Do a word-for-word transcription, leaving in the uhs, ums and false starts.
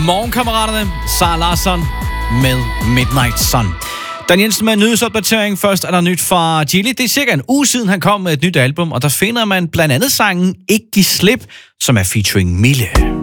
Godmorgen, kammeraterne. Sara Larsson med Midnight Sun. Dan Jensen med en nyhedsopdatering. Først er der nyt fra Gilly. Det er cirka en uge siden, han kom med et nyt album, og der finder man blandt andet sangen Ikke Giv Slip, som er featuring Mille.